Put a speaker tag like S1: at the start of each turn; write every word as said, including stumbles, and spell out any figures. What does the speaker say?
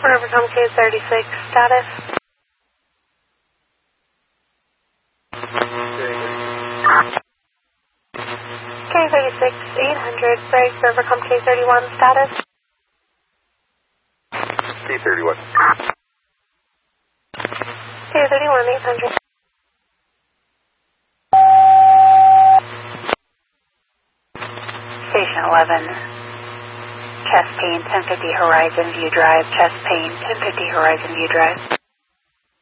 S1: Rivercom K thirty-six, status. K thirty-six, eight hundred, break, Rivercom K thirty-one, status.
S2: K thirty-one.
S1: K thirty-one, eight hundred.
S3: Station eleven, chest pain, ten fifty Horizon View Drive, chest pain, ten fifty Horizon View Drive.